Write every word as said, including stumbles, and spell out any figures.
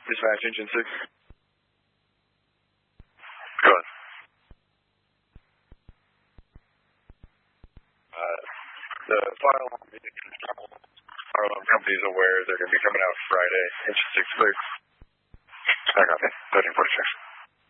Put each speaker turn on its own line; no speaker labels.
Dispatch, Engine six.
Go ahead. Uh, the fire alarm fire alarm company is aware they're going to be coming out Friday. Engine six, clear. I copy. thirteen forty-six.